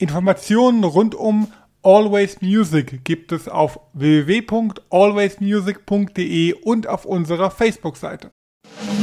Informationen rund um Always Music gibt es auf www.alwaysmusic.de und auf unserer Facebook-Seite.